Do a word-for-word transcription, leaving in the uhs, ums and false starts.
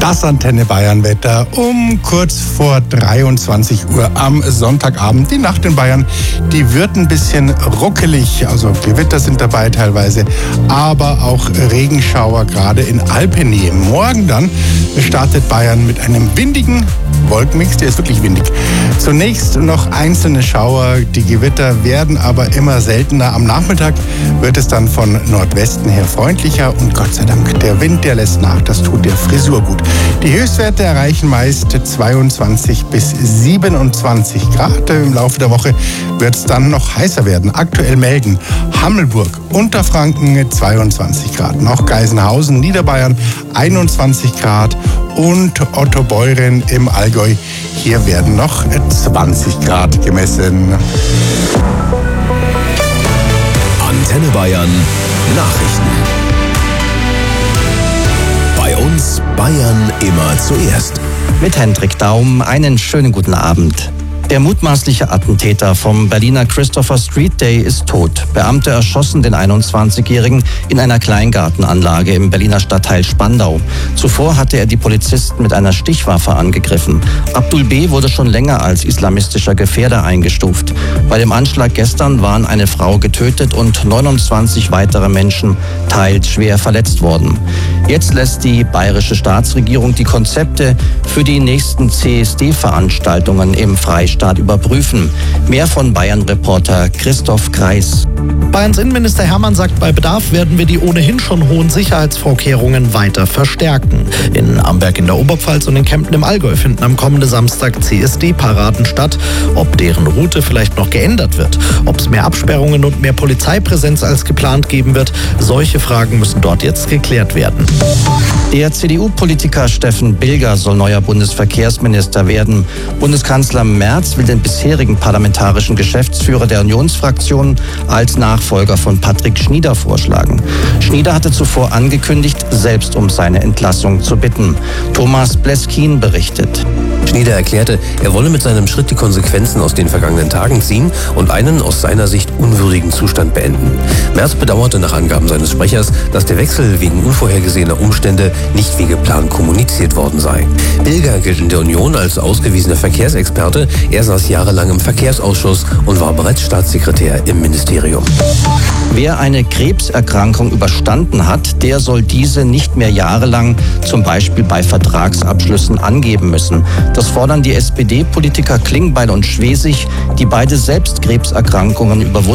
Das Antenne Bayern Wetter um kurz vor dreiundzwanzig Uhr am Sonntagabend. Die Nacht in Bayern, die wird ein bisschen ruckelig. Also Gewitter sind dabei teilweise, aber auch Regenschauer gerade in Alpennähe. Morgen dann startet Bayern mit einem windigen Wolkenmix. Der ist wirklich windig. Zunächst noch einzelne Schauer. Die Gewitter werden aber immer seltener. Am Nachmittag wird es dann von Nordwesten her freundlicher und Gott sei Dank, der Wind, der lässt nach. Das tut der Frisur gut. Die Höchstwerte erreichen meist zweiundzwanzig bis siebenundzwanzig Grad. Im Laufe der Woche wird es dann noch heißer werden. Aktuell melden Hammelburg, Unterfranken zweiundzwanzig Grad. Noch Geisenhausen, Niederbayern einundzwanzig Grad und Ottobeuren im Allgäu. Hier werden noch zwanzig Grad gemessen. Antenne Bayern Nachrichten. Bei uns Bayern immer zuerst. Mit Hendrik Daum einen schönen guten Abend. Der mutmaßliche Attentäter vom Berliner Christopher Street Day ist tot. Beamte erschossen den einundzwanzigjährigen in einer Kleingartenanlage im Berliner Stadtteil Spandau. Zuvor hatte er die Polizisten mit einer Stichwaffe angegriffen. Abdul B. wurde schon länger als islamistischer Gefährder eingestuft. Bei dem Anschlag gestern waren eine Frau getötet und neunundzwanzig weitere Menschen teils schwer verletzt worden. Jetzt lässt die bayerische Staatsregierung die Konzepte für die nächsten C S D-Veranstaltungen im Freistaat überprüfen. Mehr von Bayern-Reporter Christoph Kreis. Bayerns Innenminister Hermann sagt, bei Bedarf werden wir die ohnehin schon hohen Sicherheitsvorkehrungen weiter verstärken. In Amberg in der Oberpfalz und in Kempten im Allgäu finden am kommenden Samstag C S D-Paraden statt. Ob deren Route vielleicht noch geändert wird, ob es mehr Absperrungen und mehr Polizeipräsenz als geplant geben wird, solche Fragen müssen dort jetzt geklärt werden. Der C D U-Politiker Steffen Bilger soll neuer Bundesverkehrsminister werden. Bundeskanzler Merz will den bisherigen parlamentarischen Geschäftsführer der Unionsfraktion als Nachfolger von Patrick Schnieder vorschlagen. Schnieder hatte zuvor angekündigt, selbst um seine Entlassung zu bitten. Thomas Bleskin berichtet. Schnieder erklärte, er wolle mit seinem Schritt die Konsequenzen aus den vergangenen Tagen ziehen und einen aus seiner Sicht unwürdigen Zustand beenden. Merz bedauerte nach Angaben seines Sprechers, dass der Wechsel wegen unvorhergesehener Umstände nicht wie geplant kommuniziert worden sei. Bilger gilt in der Union als ausgewiesener Verkehrsexperte. Er saß jahrelang im Verkehrsausschuss und war bereits Staatssekretär im Ministerium. Wer eine Krebserkrankung überstanden hat, der soll diese nicht mehr jahrelang, zum Beispiel bei Vertragsabschlüssen, angeben müssen. Das fordern die S P D-Politiker Klingbeil und Schwesig, die beide selbst Krebserkrankungen überwunden